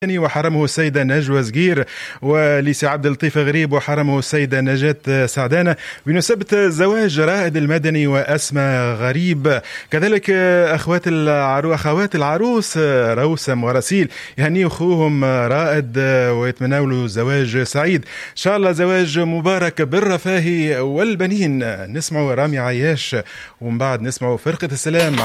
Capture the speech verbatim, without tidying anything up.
وحرمه السيدة نجوى زقير، ولسي عبد اللطيف غريب وحرمه السيدة نجاة سعدانة بمناسبة زواج رائد المدني وأسماء غريب. كذلك أخوات العروس أخوات العروس روسم ورسيل يهني أخوهم رائد ويتمنوا زواج سعيد إن شاء الله، زواج مبارك بالرفاه والبنين. نسمعوا رامي عياش ومن بعد نسمعوا فرقة السلام.